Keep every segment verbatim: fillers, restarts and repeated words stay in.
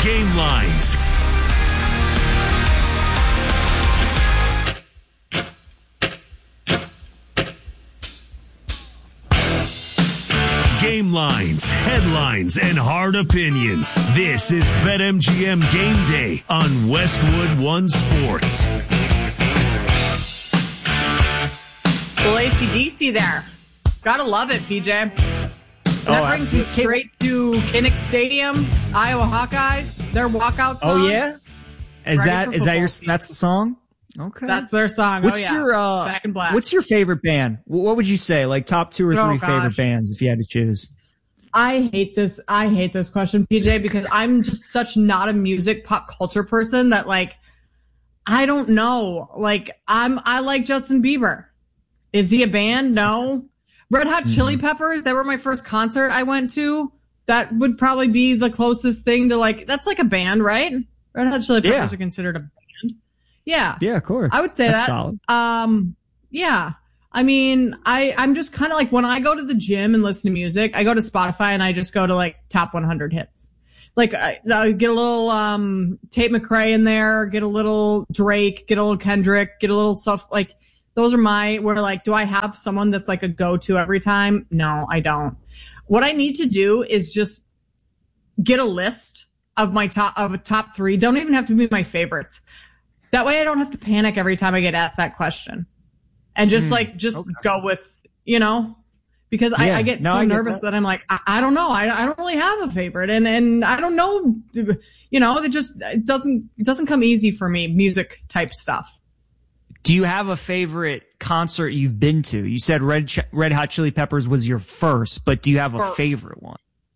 Game Lines. Game lines, headlines, and hard opinions. This is BetMGM Game Day on Westwood One Sports. Well, A C D C there. Gotta love it, P J. And that oh, brings me straight to Kinnick Stadium, Iowa Hawkeyes. Their walkout song. Oh yeah, is Ready that is that your season. that's the song? Okay, that's their song. What's oh, yeah. your uh, Back in Black. What's your favorite band? What would you say? Like top two or Oh, three gosh. favorite bands if you had to choose? I hate this. I hate this question, P J, because I'm just such not a music pop culture person that like I don't know. Like I'm I like Justin Bieber. Is he a band? No. Red Hot Chili Mm-hmm. Peppers, they were my first concert I went to. That would probably be the closest thing to like, that's like a band, right? Red Hot Chili Peppers Yeah. are considered a band. Yeah. Yeah, of course. I would say That's that. solid. Um, yeah. I mean, I, I'm just kind of like when I go to the gym and listen to music, I go to Spotify and I just go to like top one hundred hits. Like I, I get a little, um, Tate McRae in there, get a little Drake, get a little Kendrick, get a little stuff like, those are my, where like, do I have someone that's like a go-to every time? No, I don't. What I need to do is just get a list of my top, of a top three. Don't even have to be my favorites. That way I don't have to panic every time I get asked that question. And just mm, like, just okay. go with, you know, because yeah, I, I get no, so I nervous get that. that I'm like, I, I don't know. I, I don't really have a favorite and, and I don't know, you know, it just, it doesn't, it doesn't come easy for me, music type stuff. Do you have a favorite concert you've been to? You said Red Ch- Red Hot Chili Peppers was your first, but do you have a first. favorite one?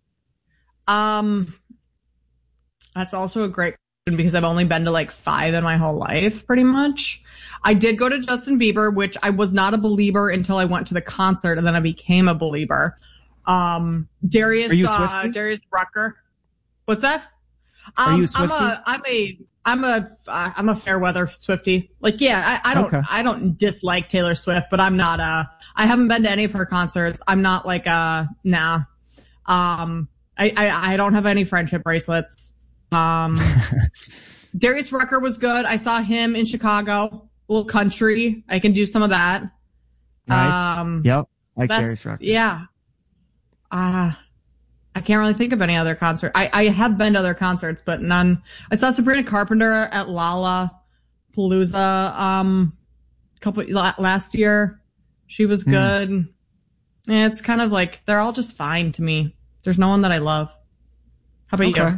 Um, that's also a great question because I've only been to like five in my whole life, pretty much. I did go to Justin Bieber, which I was not a believer until I went to the concert, and then I became a believer. Um, Darius, Are you uh, Darius Rucker. What's that? Um, Are you a Swiftie? I'm a, I'm a, I'm a, uh, I'm a fair weather Swiftie. Like, yeah, I, I don't, okay. I don't dislike Taylor Swift, but I'm not a, I haven't been to any of her concerts. I'm not like a, nah. Um, I, I, I don't have any friendship bracelets. Um, Darius Rucker was good. I saw him in Chicago. A little country. I can do some of that. Nice. Um, yep. Like Darius Rucker. Yeah. Uh, I can't really think of any other concert. I, I have been to other concerts, but none. I saw Sabrina Carpenter at Lollapalooza, um, a couple, last year. She was good. Mm. Yeah, it's kind of like, they're all just fine to me. There's no one that I love. How about okay. you?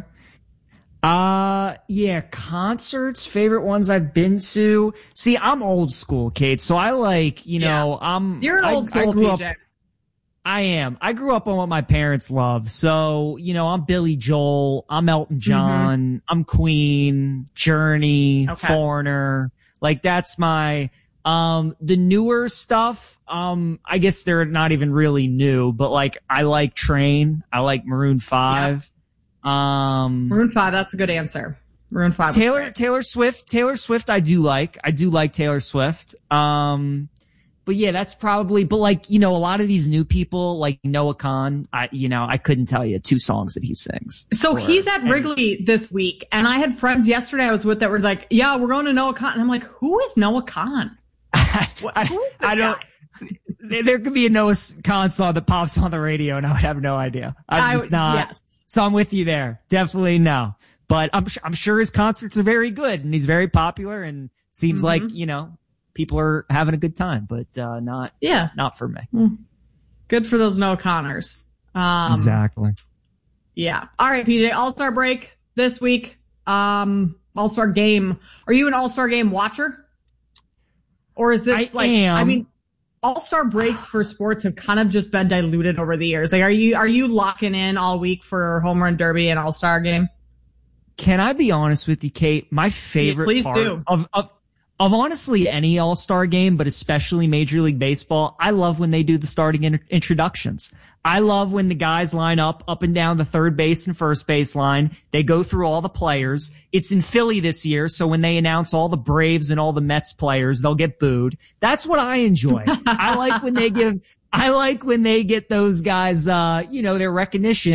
Uh, yeah, concerts, favorite ones I've been to. See, I'm old school, Kate, so I like, you know, yeah. I'm. You're an I, old school I grew P J. Up, I am. I grew up on what my parents love. So, you know, I'm Billy Joel, I'm Elton John, mm-hmm. I'm Queen, Journey, okay. Foreigner. Like that's my, um, the newer stuff. Um, I guess they're not even really new, but like I like Train. I like Maroon five. Yeah. Um, Maroon five. That's a good answer. Maroon five. Taylor, Taylor Swift, Taylor Swift. I do like, I do like Taylor Swift. Um, But yeah, that's probably, but like, you know, a lot of these new people, like Noah Khan, I, you know, I couldn't tell you two songs that he sings. So or, he's at Wrigley and, this week, and I had friends yesterday I was with that were like, yeah, we're going to Noah Khan. And I'm like, who is Noah Khan? What, I, who is I don't, there could be a Noah Khan song that pops on the radio and I would have no idea. I'm just I, not, yes. So I'm with you there. Definitely no. But I'm, I'm sure his concerts are very good and he's very popular and seems mm-hmm. like, you know, people are having a good time, but uh, not yeah, not for me. Good for those Noah Connors. Um, exactly. Yeah. All right, P J. All-Star break this week. Um, All-Star game. Are you an All-Star game watcher? Or is this I like? Am. I mean, All-Star breaks for sports have kind of just been diluted over the years. Like, are you are you locking in all week for Home Run Derby and All-Star game? Can I be honest with you, Kate? My favorite yeah, please part do. of of Of honestly any All-Star game, but especially Major League Baseball, I love when they do the starting in- introductions. I love when the guys line up up and down the third base and first base line. They go through all the players. It's in Philly this year, so when they announce all the Braves and all the Mets players, they'll get booed. That's what I enjoy. I like when they give, I like when they get those guys, uh, you know, their recognition.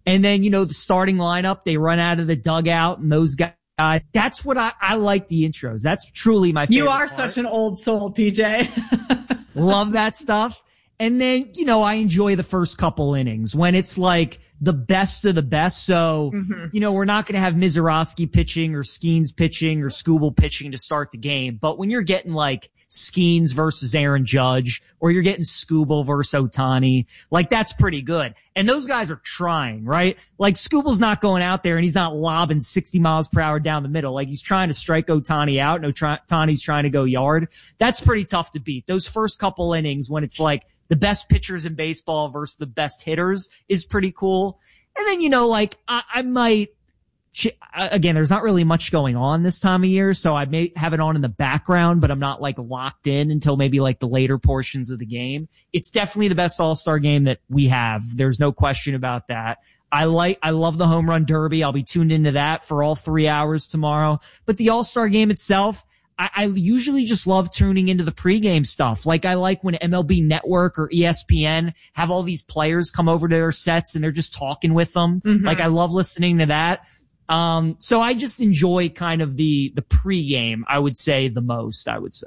And then, you know, the starting lineup, they run out of the dugout and those guys, uh, that's what I, I like the intros. That's truly my favorite You are part. such an old soul, P J. Love that stuff. And then, you know, I enjoy the first couple innings when it's like the best of the best. So, mm-hmm. you know, we're not going to have Mizorowski pitching or Skeens pitching or Skubal pitching to start the game. But when you're getting like Skeens versus Aaron Judge, or you're getting Skubal versus Ohtani, like that's pretty good. And those guys are trying, right? Like Skubal's not going out there and he's not lobbing sixty miles per hour down the middle. Like he's trying to strike Ohtani out and Ohtani's trying to go yard. That's pretty tough to beat. Those first couple innings when it's like the best pitchers in baseball versus the best hitters is pretty cool. And then, you know, like I, I might, again, there's not really much going on this time of year, so I may have it on in the background, but I'm not like locked in until maybe like the later portions of the game. It's definitely the best All-Star game that we have. There's no question about that. I like, I love the home run derby. I'll be tuned into that for all three hours tomorrow. But the All-Star game itself, I, I usually just love tuning into the pregame stuff. Like I like when M L B Network or E S P N have all these players come over to their sets and they're just talking with them. Mm-hmm. Like I love listening to that. Um, so I just enjoy kind of the, the pregame, I would say the most, I would say.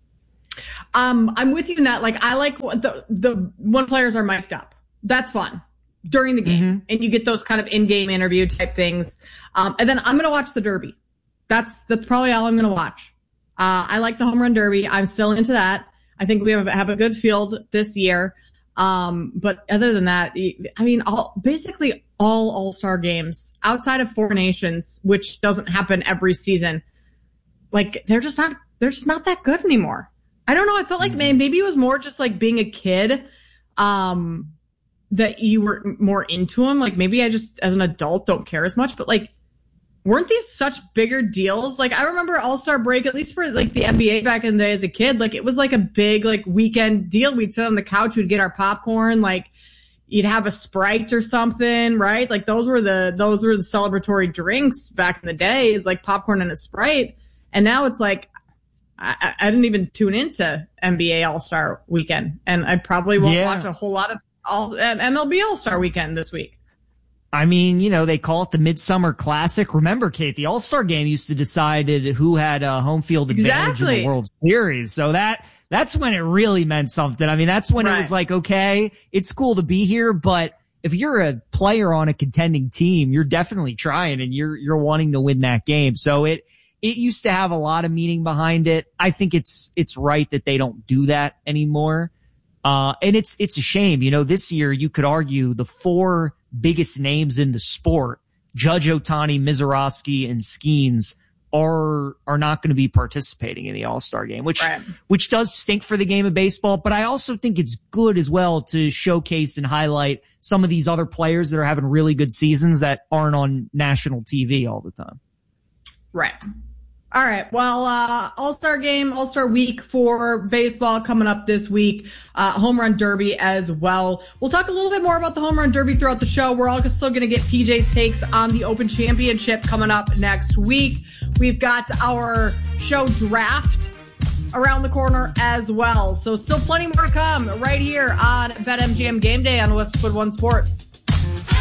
Um, I'm with you in that. Like, I like the, the, when players are mic'd up. That's fun during the game. Mm-hmm. And you get those kind of in-game interview type things. Um, and then I'm going to watch the Derby. That's, that's probably all I'm going to watch. Uh, I like the home run derby. I'm still into that. I think we have, have a good field this year. Um, but other than that, I mean, all, basically all All-Star games outside of Four Nations, which doesn't happen every season, like they're just not, they're just not that good anymore. I don't know. I felt like mm-hmm. maybe it was more just like being a kid, um, that you were more into them. Like maybe I just, as an adult, don't care as much, but like, weren't these such bigger deals? Like I remember All-Star break, at least for like the N B A back in the day as a kid, like it was like a big like weekend deal. We'd sit on the couch, we'd get our popcorn, like you'd have a Sprite or something, right? Like those were the, those were the celebratory drinks back in the day, like popcorn and a Sprite. And now it's like, I, I didn't even tune into N B A All-Star weekend, and I probably won't yeah. watch a whole lot of all M L B All-Star weekend this week. I mean, you know, they call it the Midsummer Classic. Remember, Kate, the All-Star game used to decide who had a home field advantage exactly. in the World Series. So that, that's when it really meant something. I mean, that's when right. it was like, okay, it's cool to be here, but if you're a player on a contending team, you're definitely trying and you're, you're wanting to win that game. So it, it used to have a lot of meaning behind it. I think it's, it's right that they don't do that anymore. Uh, and it's, it's a shame. You know, this year you could argue the four biggest names in the sport, Judge, Ohtani, Mizorowski, and Skeens, are, are not going to be participating in the All-Star game, which, right. which does stink for the game of baseball. But I also think it's good as well to showcase and highlight some of these other players that are having really good seasons that aren't on national T V all the time. Right. All right. Well, uh, All-Star game, All-Star week for baseball coming up this week. Uh, home run derby as well. We'll talk a little bit more about the home run derby throughout the show. We're also still going to get P J's takes on the Open Championship coming up next week. We've got our show draft around the corner as well. So still plenty more to come right here on BetMGM Game Day on Westwood One Sports.